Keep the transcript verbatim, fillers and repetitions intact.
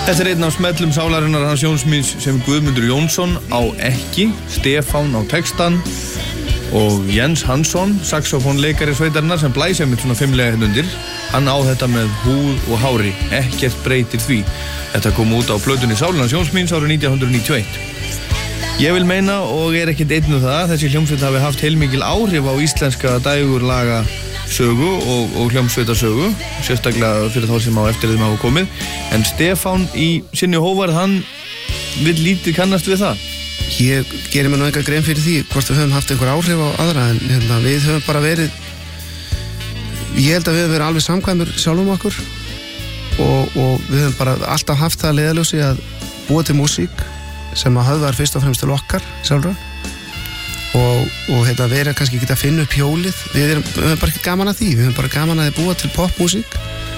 Þetta er einn af smellum sálarinnar hans Jóns míns sem Guðmundur Jónsson á ekki, Stefán á textan og Jens Hansson, saxofónleikari sveitarinnar sem blæsir mitt svona fimmlega hérna undir. Hann á þetta með húð og hári, ekkert breytir því. Þetta kom út á plötunni Sálarnas Jóns míns árið nítján hundruð níutíu og eitt. Ég vil meina, og er ekkert einn um það, þessi hljómsveit hafi haft heilmikil áhrif á íslenska dægurlaga sögu og, og hljómsveitasögu, sérstaklega fyrir þá sem á eftir þeim hafa komið. En Stefán í sinni hóvarð, hann vill lítið kannast við það. Ég gerir mér nú eitthvað grein fyrir því hvort við höfum haft einhver áhrif á aðra, en hérna, við höfum bara verið, ég held að við höfum verið alveg samkvæmur sjálfum okkur og, og við höfum bara alltaf haft það leiðarljósi að búa til músík sem að höfðar fyrst og fremst til okkar sjálfra og, og hérna, við erum kannski ekki að finna upp hjólið, við, erum, við höfum bara ekki gaman að því, við höfum bara gaman að búa til popmúsík